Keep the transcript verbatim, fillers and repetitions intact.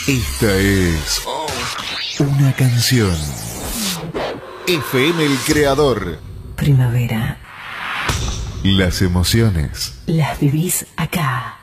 Esta es una canción. F M El Creador. Primavera. Las emociones Las vivís acá.